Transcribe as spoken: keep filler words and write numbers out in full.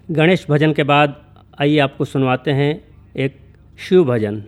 गणेश भजन के बाद आइए आपको सुनवाते हैं एक शिव भजन।